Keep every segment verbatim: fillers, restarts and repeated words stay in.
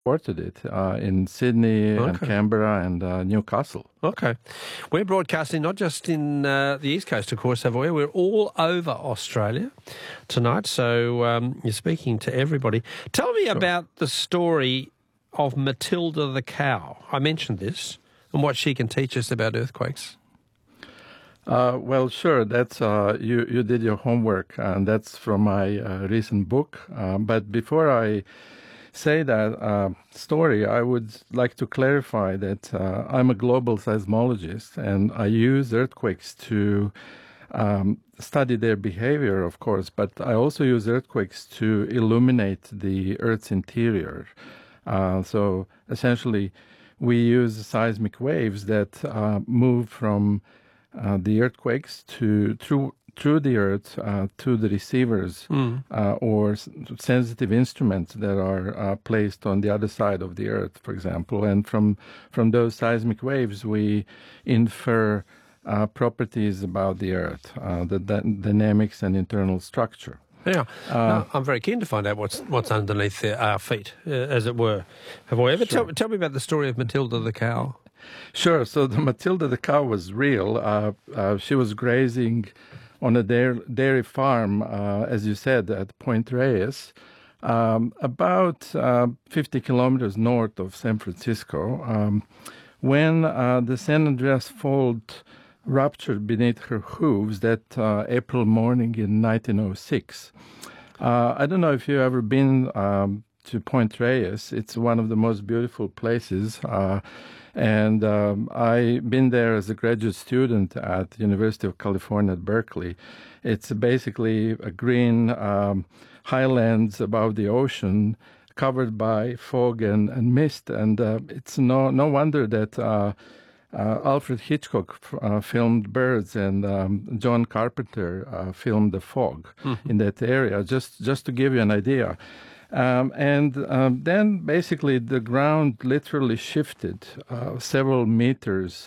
reported it uh, in Sydney and Okay. Canberra and uh, Newcastle. Okay. We're broadcasting not just in uh, the East Coast, of course, Savoy. We're all over Australia tonight, so um, you're speaking to everybody. Tell me Sure. about the story of Matilda the cow. I mentioned this and what she can teach us about earthquakes. Uh, well, sure. That's uh, you. You did your homework, and that's from my uh, recent book. Uh, but before I say that uh, story, I would like to clarify that uh, I'm a global seismologist, and I use earthquakes to um, study their behavior, of course. But I also use earthquakes to illuminate the Earth's interior. Uh, so essentially, we use seismic waves that uh, move from Uh, the earthquakes to through through the earth uh, to the receivers Mm. uh, or s- sensitive instruments that are uh, placed on the other side of the earth, for example. And from from those seismic waves, we infer uh, properties about the earth, uh, the, the dynamics and internal structure. Yeah, Uh, no, I'm very keen to find out what's what's underneath the, our feet, uh, as it were. Have I ever Sure. tell, tell me about the story of Matilda the cow? Sure. So the Matilda the cow was real. Uh, uh, she was grazing on a dairy, dairy farm, uh, as you said, at Point Reyes, um, about uh, fifty kilometers north of San Francisco, um, when uh, the San Andreas Fault ruptured beneath her hooves that uh, April morning in nineteen oh six. Uh, I don't know if you've ever been um, to Point Reyes. It's one of the most beautiful places. Uh, and um, I've been there as a graduate student at the University of California at Berkeley. It's basically a green um, highlands above the ocean, covered by fog and, and mist. And uh, it's no, no wonder that uh, uh, Alfred Hitchcock uh, filmed Birds, and um, John Carpenter uh, filmed The Fog Mm-hmm. in that area, just, just to give you an idea. Um, and um, then basically the ground literally shifted uh, several meters.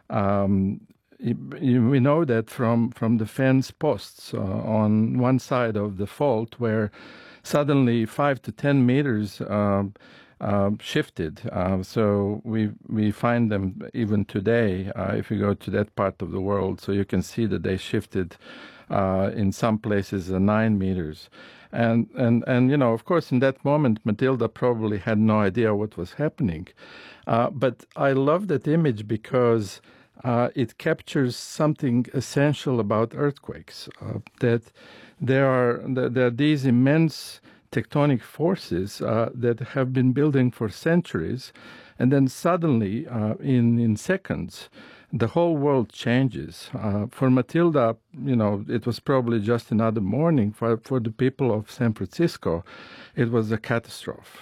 Um, y- y- we know that from, from the fence posts uh, on one side of the fault, where suddenly five to ten meters uh, uh, shifted. Uh, so we we find them even today uh, if you go to that part of the world. So you can see that they shifted uh, in some places uh, nine meters. And, and, and, you know, of course, in that moment, Matilda probably had no idea what was happening. Uh, but I love that image because uh, it captures something essential about earthquakes, uh, that there are, there are these immense tectonic forces uh, that have been building for centuries. And then suddenly, uh, in, in seconds, the whole world changes. Uh, for Matilda, you know, it was probably just another morning. For, for the people of San Francisco, it was a catastrophe.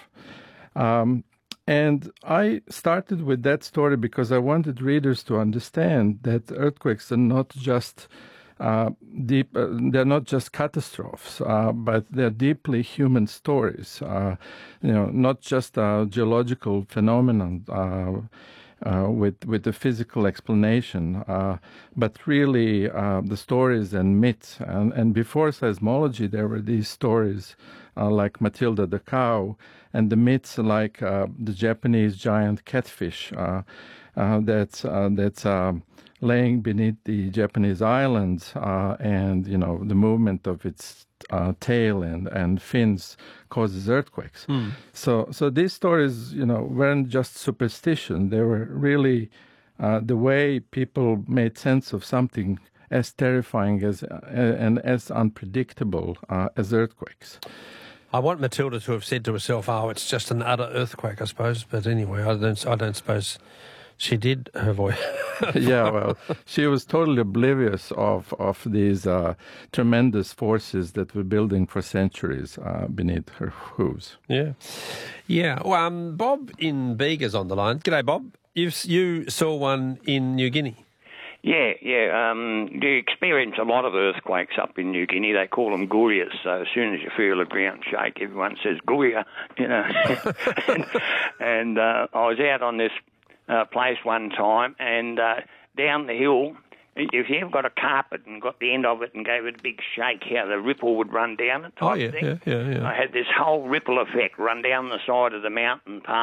Um, and I started with that story because I wanted readers to understand that earthquakes are not just uh, deep, uh, they're not just catastrophes, uh, but they're deeply human stories. Uh, you know, not just a geological phenomenon. Uh, Uh, with with the physical explanation, uh, but really uh, the stories and myths. And, and before seismology, there were these stories uh, like Matilda the cow, and the myths like uh, the Japanese giant catfish uh, uh, that's uh, that's um, laying beneath the Japanese islands, uh, and you know the movement of its Uh, tail and, and fins causes earthquakes. Mm. So, so these stories, you know, weren't just superstition. They were really uh, the way people made sense of something as terrifying as uh, and as unpredictable uh, as earthquakes. I want Matilda to have said to herself, "Oh, it's just an utter earthquake," I suppose. But anyway, I don't. I don't suppose she did. Her voice. Yeah, well, she was totally oblivious of of these uh, tremendous forces that were building for centuries uh, beneath her hooves. Yeah, yeah. Well, um, Bob in Bega's on the line. G'day, Bob. You you saw one in New Guinea. Yeah, yeah. Um, you experience a lot of earthquakes up in New Guinea. They call them guyas. So as soon as you feel the ground shake, everyone says guya, you know. and and uh, I was out on this uh, place one time, and uh, down the hill, if you ever got a carpet and got the end of it and gave it a big shake, how the ripple would run down it type Oh yeah, thing. yeah, yeah, yeah. I had this whole ripple effect run down the side of the mountain path.